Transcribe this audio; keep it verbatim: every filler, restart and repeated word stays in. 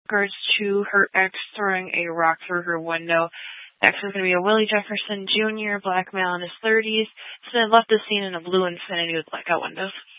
regards to her ex throwing a rock through her window. Next is going to be a Willie Jefferson Junior, black male in his thirties, so they left the scene in a blue Infiniti with blackout windows.